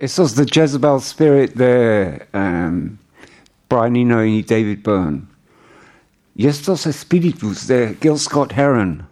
Esos the Jezebel Spirit de Brian Eno y David Byrne. Y estos espíritus de Gil Scott-Heron.